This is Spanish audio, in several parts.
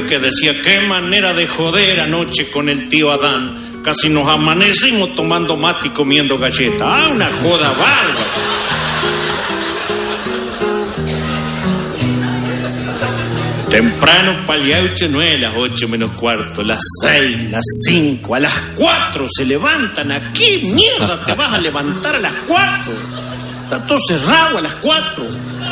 que decía, qué manera de joder anoche con el tío Adán. Casi nos amanecimos tomando mate y comiendo galletas. Ah, una joda bárbara. Temprano paliauche no es las 8 menos cuarto, las 6, las 5, a las 4 se levantan. ¿A qué mierda te vas a levantar a las 4? Está todo cerrado a las 4.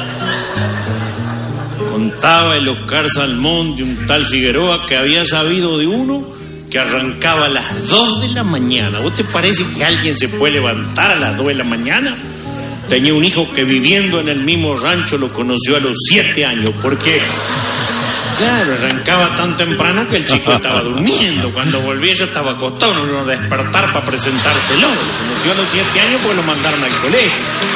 Contaba el Oscar Salmón de un tal Figueroa que había sabido de uno que arrancaba a las 2 de la mañana. ¿Vos te parece que alguien se puede levantar a las 2 de la mañana? Tenía un hijo que viviendo en el mismo rancho lo conoció a los 7 años, porque, claro, arrancaba tan temprano que el chico estaba durmiendo. Cuando volvía ya estaba acostado, no iba a despertar para presentárselo. Lo conoció a los 7 años porque lo mandaron al colegio.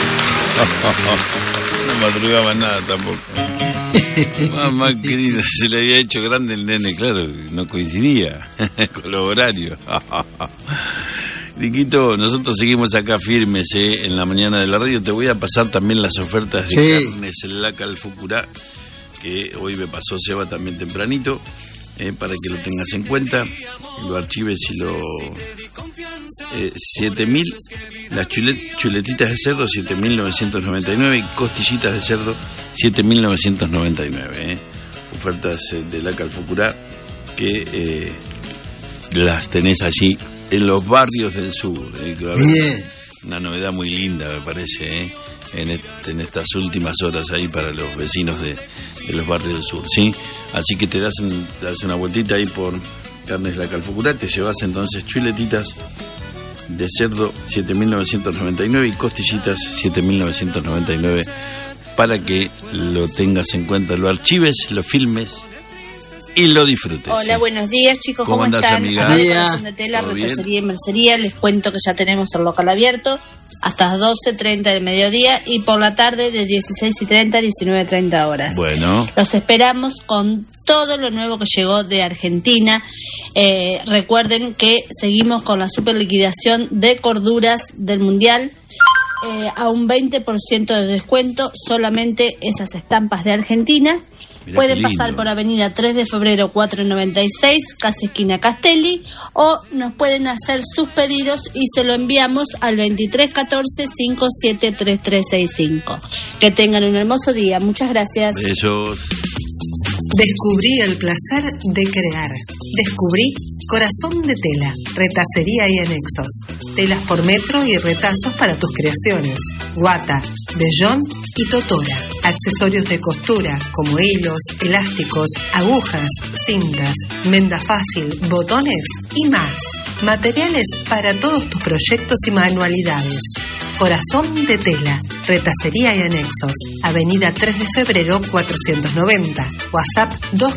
No madrugaba nada tampoco. Mamá querida, se le había hecho grande el nene, claro, no coincidía con los horarios. Riquito, nosotros seguimos acá firmes en la mañana de la radio. Te voy a pasar también las ofertas de carnes Laca al Fucurá, que hoy me pasó Seba también tempranito, para que lo tengas en cuenta, lo archives y lo... 7.000, las chuletitas de cerdo 7.999 y costillitas de cerdo 7.999, ofertas de Laca al Fucurá que las tenés allí en los barrios del sur. Bien. Una novedad muy linda, me parece, en estas últimas horas ahí para los vecinos de los barrios del sur, ¿sí? Así que te das una vueltita ahí por Carnes Laca al Fucurá, te llevas entonces chuletitas de cerdo 7.999 y costillitas 7.999 para que lo tengas en cuenta, lo archives, lo filmes y lo disfrutes. Hola, buenos días, chicos, ¿cómo andás, están? Amiga? Corazón de Tela, retacería y mercería. Les cuento que ya tenemos el local abierto hasta las 12:30 del mediodía y por la tarde de 16:30 a 19:30 horas. Bueno. Los esperamos con todo lo nuevo que llegó de Argentina. Recuerden que seguimos con la super liquidación de corduras del Mundial. A un 20% de descuento, solamente esas estampas de Argentina. Mirá, pueden pasar por Avenida 3 de Febrero 496, casi esquina Castelli, o nos pueden hacer sus pedidos y se lo enviamos al 2314-573365. Que tengan un hermoso día. Muchas gracias. Besos. Descubrí el placer de crear. Descubrí Corazón de Tela, retacería y anexos. Telas por metro y retazos para tus creaciones. Guata, vellón y totora. Accesorios de costura como hilos, elásticos, agujas, cintas, menda fácil, botones y más. Materiales para todos tus proyectos y manualidades. Corazón de Tela, retacería y anexos. Avenida 3 de Febrero 490. WhatsApp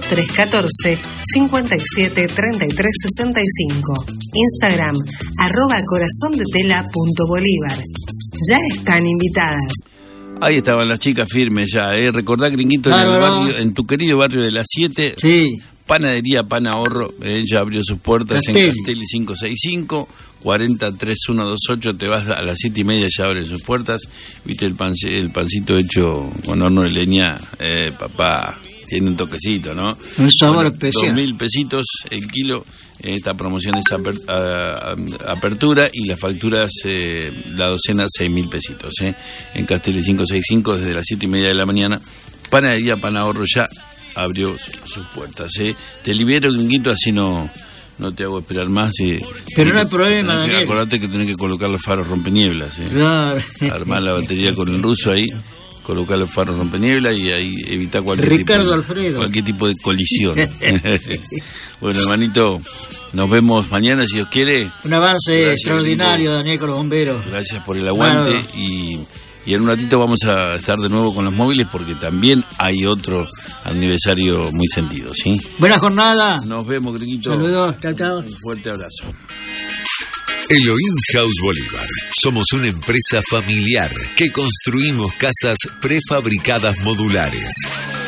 2314-573365. Instagram @corazondetela.bolívar. Ya están invitadas. Ahí estaban las chicas firmes ya, Recordá, Gringuito, en tu querido barrio de las 7. Sí. Panadería Pan Ahorro, ya abrió sus puertas en Castelli 565, 403128, te vas a las 7:30, ya abren sus puertas. Viste el pancito hecho con horno de leña, papá, tiene un toquecito, ¿no? Un sabor especial. 2.000 pesitos el kilo. Esta promoción es apertura y las facturas, la docena 6.000 pesitos, en Castelli 565 desde las 7:30 de la mañana. Panadería Pan Ahorro ya abrió sus puertas, Te libero, Gringuito, así no te hago esperar más. Pero no hay problema, Daniel. Acordate que tenés que colocar los faros rompenieblas, Claro. Armar la batería con el ruso ahí, colocar los faros rompenieblas y ahí evitar cualquier tipo de colisión. Bueno, hermanito, nos vemos mañana si Dios quiere. Un avance extraordinario, Daniel, con los bomberos. Gracias por el aguante. Y en un ratito vamos a estar de nuevo con los móviles porque también hay otro aniversario muy sentido, ¿sí? Buena jornada. Nos vemos, Gringuito. Saludos, chao. Un fuerte abrazo. Elohim House Bolívar. Somos una empresa familiar que construimos casas prefabricadas modulares.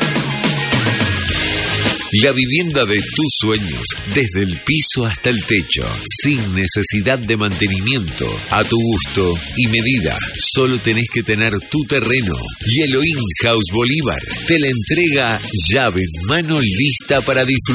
La vivienda de tus sueños, desde el piso hasta el techo, sin necesidad de mantenimiento, a tu gusto y medida. Solo tenés que tener tu terreno. Y Elohim House Bolívar te la entrega llave en mano, lista para disfrutar.